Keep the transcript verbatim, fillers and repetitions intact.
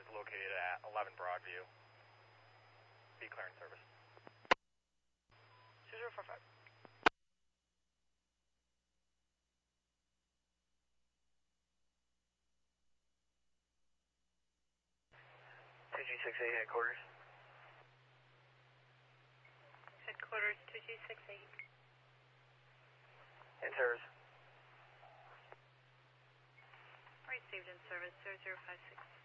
is located at eleven Broadview. Be clearance service. two zero four five. two G six eight headquarters. Headquarters two G six eight. In service. Received in service zero zero five six.